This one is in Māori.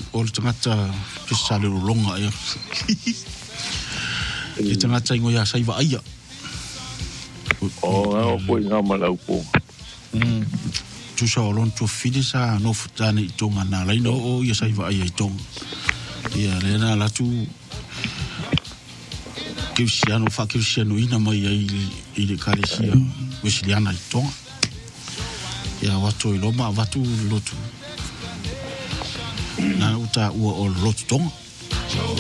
o le tangata pisale longa ia. Ke tangata ingo ia saiva aia. O po nga malau po. Tu sa olon tu fidisa no futane I tonga na lai no o ia saiva aia I tonga. Ia lena la tu Cristiano fa Cristiano ina mai ai I karesia Wesleyana I tonga. Ia watu I loma watu lotu. Na uta ua o lotu tonga.